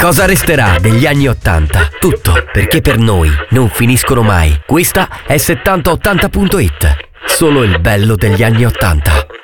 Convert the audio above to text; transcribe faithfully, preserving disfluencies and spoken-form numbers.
Cosa resterà degli anni ottanta? Tutto, perché per noi non finiscono mai. Questa è settanta ottanta punto it. Solo il bello degli anni ottanta.